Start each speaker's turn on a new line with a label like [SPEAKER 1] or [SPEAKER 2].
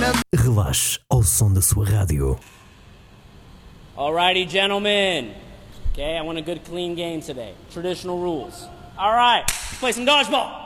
[SPEAKER 1] Relaxe ao som da sua rádio.
[SPEAKER 2] Alrighty, gentlemen. Okay, I want a good clean game today. Traditional rules. Alright, let's play some dodgeball.